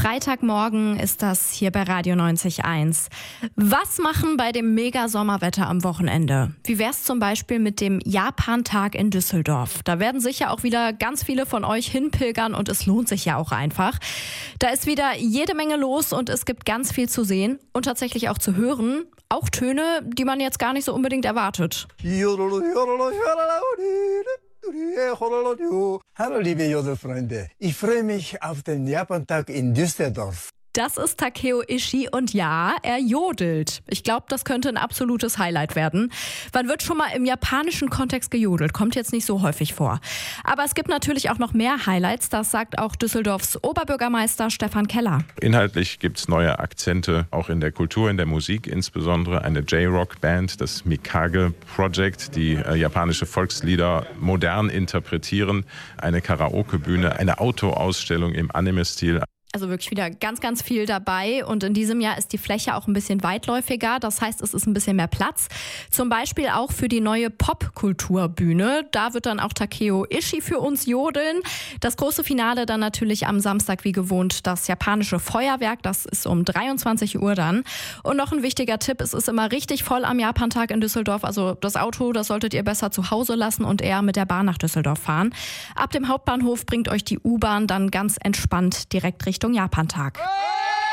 Freitagmorgen ist das hier bei Radio 90.1. Was machen bei dem Mega-Sommerwetter am Wochenende? Wie wär's zum Beispiel mit dem Japan-Tag in Düsseldorf? Da werden sicher auch wieder ganz viele von euch hinpilgern und es lohnt sich ja auch einfach. Da ist wieder jede Menge los und es gibt ganz viel zu sehen und tatsächlich auch zu hören. Auch Töne, die man jetzt gar nicht so unbedingt erwartet. Hallo liebe Jodelfreunde, ich freue mich auf den Japan-Tag in Düsseldorf. Das ist Takeo Ishii und ja, er jodelt. Ich glaube, das könnte ein absolutes Highlight werden. Wann wird schon mal im japanischen Kontext gejodelt? Kommt jetzt nicht so häufig vor. Aber es gibt natürlich auch noch mehr Highlights, das sagt auch Düsseldorfs Oberbürgermeister Stefan Keller. Inhaltlich gibt es neue Akzente, auch in der Kultur, in der Musik, insbesondere eine J-Rock-Band, das Mikage Project, die japanische Volkslieder modern interpretieren, eine Karaoke-Bühne, eine Autoausstellung im Anime-Stil. Also wirklich wieder ganz, ganz viel dabei und in diesem Jahr ist die Fläche auch ein bisschen weitläufiger, das heißt, es ist ein bisschen mehr Platz. Zum Beispiel auch für die neue Popkulturbühne, da wird dann auch Takeo Ishii für uns jodeln. Das große Finale dann natürlich am Samstag wie gewohnt das japanische Feuerwerk, das ist um 23 Uhr dann. Und noch ein wichtiger Tipp, es ist immer richtig voll am Japantag in Düsseldorf, also das Auto, das solltet ihr besser zu Hause lassen und eher mit der Bahn nach Düsseldorf fahren. Ab dem Hauptbahnhof bringt euch die U-Bahn dann ganz entspannt direkt Richtung Japantag.